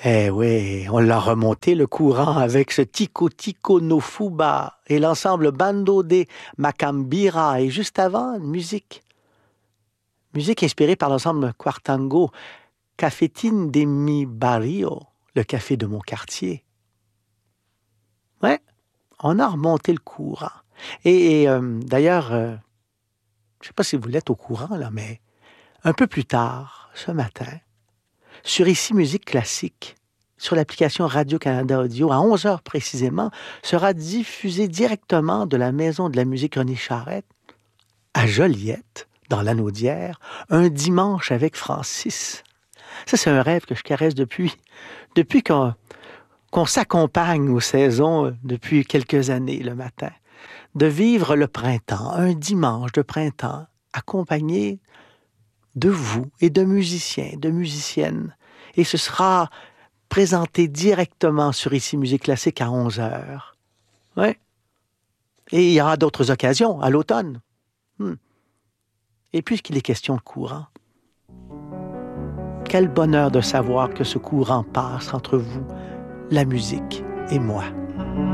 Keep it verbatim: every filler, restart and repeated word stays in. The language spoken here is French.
Eh oui, on l'a remonté le courant avec ce Tico Tico no Fuba et l'ensemble Bando de Macambira et juste avant, musique. Musique inspirée par l'ensemble Quartango, Cafetín de mi barrio, le café de mon quartier. Ouais, on a remonté le courant. Et, et, euh, d'ailleurs, euh, je ne sais pas si vous l'êtes au courant, là, mais un peu plus tard, ce matin, sur Ici Musique Classique, sur l'application Radio-Canada Audio, à onze heures précisément, sera diffusé directement de la Maison de la musique René Charrette à Joliette, dans l'Anaudière, un dimanche avec Francis. Ça, c'est un rêve que je caresse depuis, depuis qu'on, qu'on s'accompagne aux saisons depuis quelques années le matin. De vivre le printemps, un dimanche de printemps, accompagné de vous et de musiciens, de musiciennes. Et ce sera présenté directement sur Ici Musique Classique à onze heures. Ouais. Et il y aura d'autres occasions à l'automne. Hmm. Et puisqu'il est question de courant, quel bonheur de savoir que ce courant passe entre vous, la musique et moi.